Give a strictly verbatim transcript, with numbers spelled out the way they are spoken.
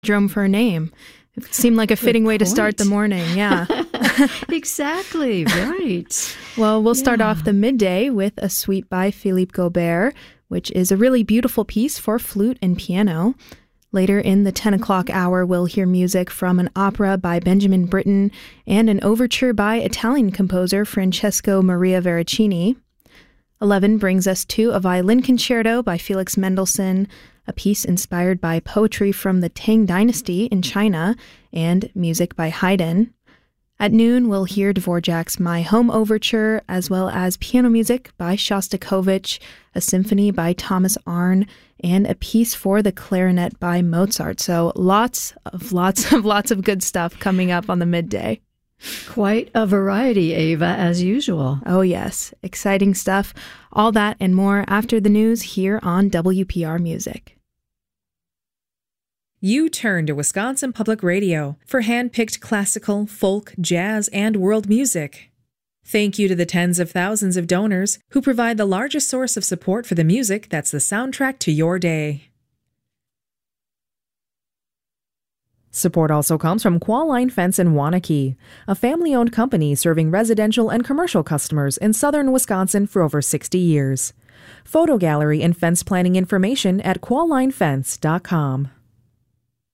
drum for a name. It seemed like a fitting way to start the morning. Yeah. Exactly. Right. Well, we'll start Yeah. off the midday with a suite by Philippe Gobert, which is a really beautiful piece for flute and piano. Later in the ten o'clock hour, we'll hear music from an opera by Benjamin Britten and an overture by Italian composer Francesco Maria Veracini. eleven brings us to a violin concerto by Felix Mendelssohn, a piece inspired by poetry from the Tang Dynasty in China, and music by Haydn. At noon, we'll hear Dvorak's My Home Overture, as well as piano music by Shostakovich, a symphony by Thomas Arne, and a piece for the clarinet by Mozart. So lots of, lots of, lots of good stuff coming up on the midday. Quite a variety, Ava, as usual. Oh, yes. Exciting stuff. All that and more after the news here on W P R Music. You turn to Wisconsin Public Radio for hand-picked classical, folk, jazz, and world music. Thank you to the tens of thousands of donors who provide the largest source of support for the music that's the soundtrack to your day. Support also comes from Qualline Fence in Waunakee, a family-owned company serving residential and commercial customers in southern Wisconsin for over sixty years. Photo gallery and fence planning information at qualline fence dot com.